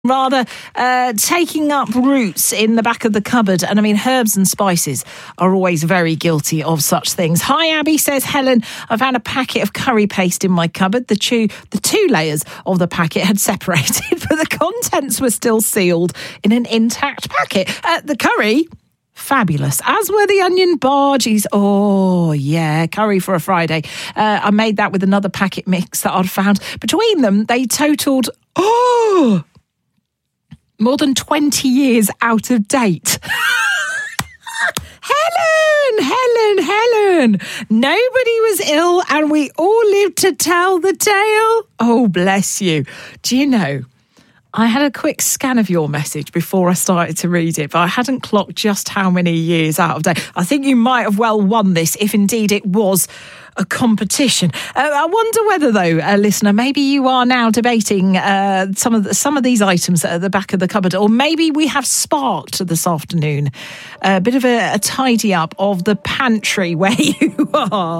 rather taking up roots in the back of the cupboard. And I mean, herbs and spices are always very guilty of such things. Hi, Abby, says Helen. I found a packet of curry paste in my cupboard. The two layers of the packet had separated, but the contents were still sealed in an intact packet. The curry... fabulous, as were the onion bargies. Oh, yeah, curry for a Friday. I made that with another packet mix that I'd found. Between them, they totalled, more than 20 years out of date. Helen. Nobody was ill and we all lived to tell the tale. Oh, bless you. Do you know, I had a quick scan of your message before I started to read it, but I hadn't clocked just how many years out of date. I think you might have well won this, if indeed it was a competition. I wonder whether, though, listener, maybe you are now debating some of these items at the back of the cupboard, or maybe we have sparked this afternoon a bit of a tidy up of the pantry where you are.